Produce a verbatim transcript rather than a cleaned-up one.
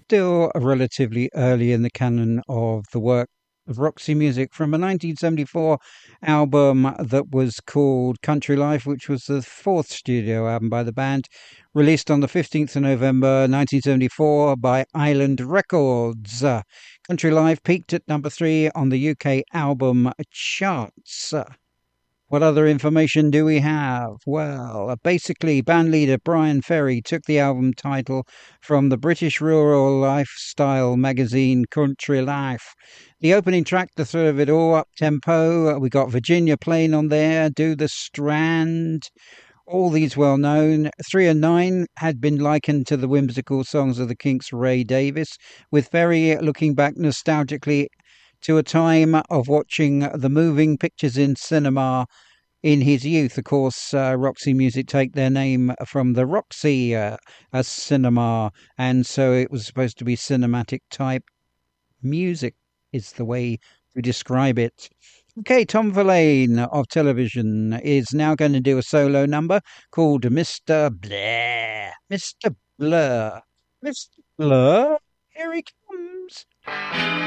still relatively early in the canon of the work of Roxy Music, from a nineteen seventy-four album that was called Country Life, which was the fourth studio album by the band, released on the fifteenth of November nineteen seventy-four by Island Records. Uh, Country Life peaked at number three on the U K album charts. Uh, What other information do we have? Well, uh, basically, bandleader Brian Ferry took the album title from the British rural lifestyle magazine Country Life. The opening track, the thrill of it all, up tempo. We got Virginia Plain on there, Do the Strand. All these well known. Three and Nine had been likened to the whimsical songs of the Kinks' Ray Davis, with Ferry looking back nostalgically to a time of watching the moving pictures in cinema in his youth. Of course, uh, Roxy Music take their name from the Roxy uh, a cinema, and so it was supposed to be cinematic type music is the way to describe it. Okay, Tom Verlaine of television is now going to do a solo number called Mister Blair. Mister Blur. Mister Blur, here he comes.